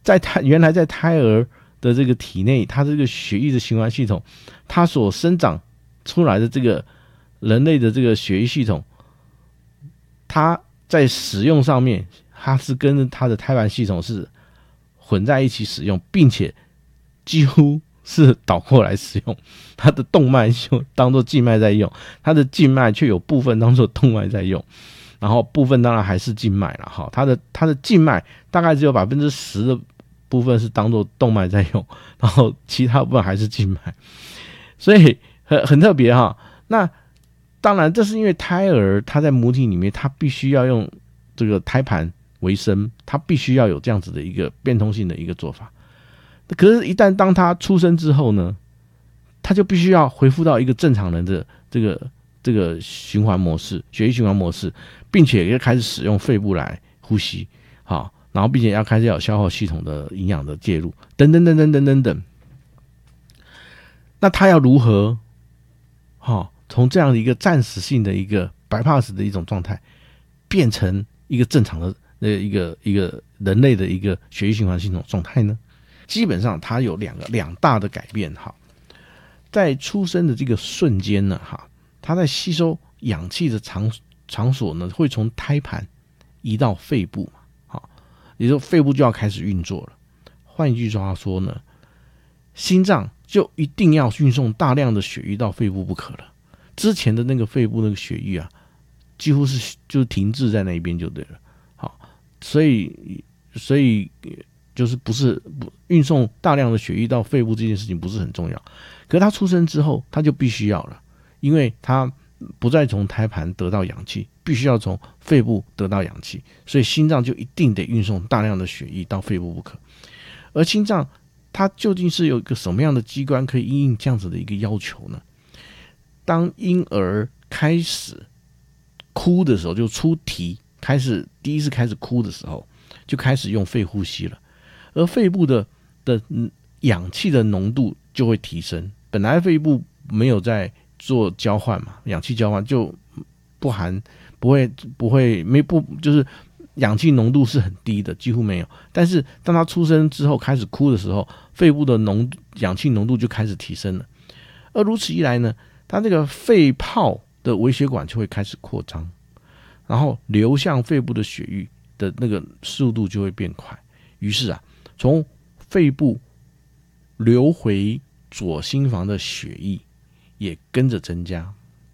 原来在胎儿的这个体内，它这个血液的循环系统，它所生长出来的这个人类的这个血液系统，它在使用上面，它是跟它的胎盘系统是混在一起使用，并且几乎是倒过来使用，它的动脉就当做静脉在用，它的静脉却有部分当做动脉在用，然后部分当然还是静脉了哈。它的静脉大概只有10%的部分是当做动脉在用，然后其他部分还是静脉，所以很特别哈。那当然，这是因为胎儿他在母体里面，他必须要用这个胎盘为生，他必须要有这样子的一个变通性的一个做法。可是，一旦当他出生之后呢，他就必须要恢复到一个正常人的这个循环模式，血液循环模式，并且要开始使用肺部来呼吸，好，然后并且要开始有消耗系统的营养的介入，等等等等等等等。那他要如何，从这样的一个暂时性的一个 bypass 的一种状态，变成一个正常的一个人类的一个血液循环系统状态呢？基本上它有两大的改变哈。在出生的这个瞬间呢，它在吸收氧气的场所呢，会从胎盘移到肺部，也就是肺部就要开始运作了。换一句话说呢，心脏就一定要运送大量的血液到肺部不可了。之前的那个肺部那个血液啊，几乎是就停滞在那边就对了。好，所以就是不运送大量的血液到肺部这件事情不是很重要。可是他出生之后，他就必须要了，因为他不再从胎盘得到氧气，必须要从肺部得到氧气，所以心脏就一定得运送大量的血液到肺部不可。而心脏它究竟是有一个什么样的机关可以因应这样子的一个要求呢？当婴儿开始哭的时候，就出题第一次开始哭的时候，就开始用肺呼吸了，而肺部的氧气的浓度就会提升。本来肺部没有在做交换嘛，氧气交换就就是氧气浓度是很低的，几乎没有。但是当他出生之后开始哭的时候，肺部的氧气浓度就开始提升了。而如此一来呢，他这个肺泡的微血管就会开始扩张，然后流向肺部的血液的那个速度就会变快。于是从肺部流回左心房的血液也跟着增加。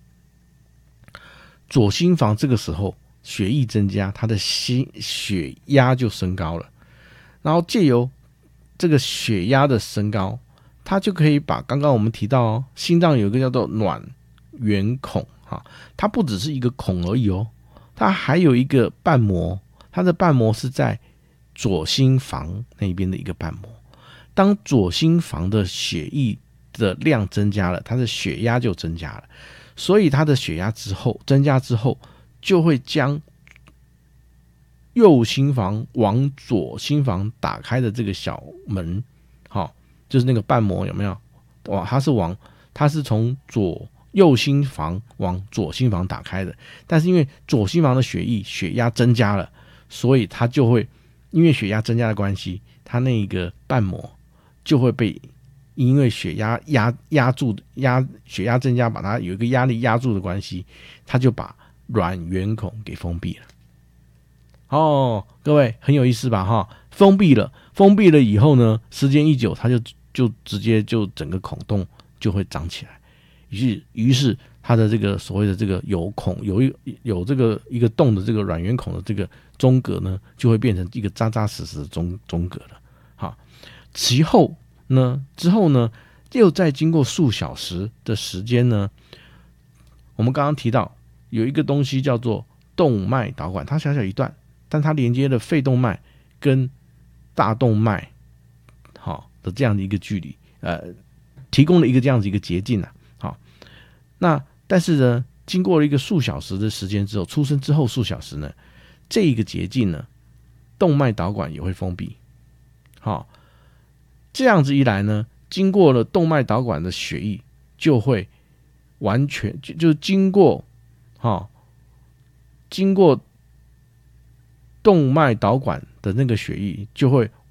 左心房这个时候血液增加，它的血压就升高了，然后借由这个血压的升高，它就可以把刚刚我们提到心脏有一个叫做卵圆孔，它不只是一个孔而已它还有一个瓣膜，它的瓣膜是在左心房那边的一个瓣膜。当左心房的血液的量增加了，它的血压就增加了，所以它的血压增加之后，就会将右心房往左心房打开的这个小门，就是那个瓣膜有没有？它是从右心房往左心房打开的，但是因为左心房的血压增加了，所以它就会因为血压增加的关系，它那个瓣膜就会被因为血压血压增加，把它有一个压力压住的关系，它就把卵圆孔给封闭了。各位很有意思吧？封闭了以后呢，时间一久，它就直接就整个孔洞就会长起来。于是它的这个所谓的这个有这个一个洞的这个卵圆孔的这个中隔呢，就会变成一个扎扎实实的中隔了。之后呢，又再经过数小时的时间呢，我们刚刚提到有一个东西叫做动脉导管，它小小一段，但它连接了肺动脉跟大动脉的这样的一个距离，提供了一个这样子一个捷径那但是呢，经过了一个数小时的时间之后，出生之后数小时呢，这一个捷径呢，动脉导管也会封闭。这样子一来呢，经过了动脉导管的血液就会完全就经过动脉导管的那个血液就会